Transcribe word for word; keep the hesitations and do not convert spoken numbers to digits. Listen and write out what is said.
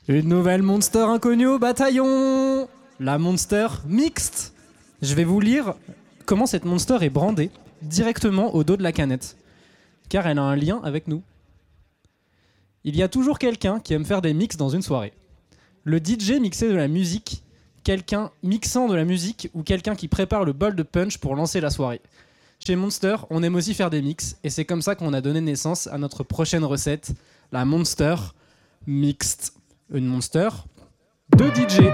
Une nouvelle Monster inconnue au bataillon. La Monster Mixte. Je vais vous lire comment cette Monster est brandée directement au dos de la canette, car elle a un lien avec nous. Il y a toujours quelqu'un qui aime faire des mix dans une soirée. Le D J mixait de la musique, quelqu'un mixant de la musique ou quelqu'un qui prépare le bol de punch pour lancer la soirée. Chez Monster, on aime aussi faire des mix et c'est comme ça qu'on a donné naissance à notre prochaine recette, la Monster Mixte. Une Monster de D J.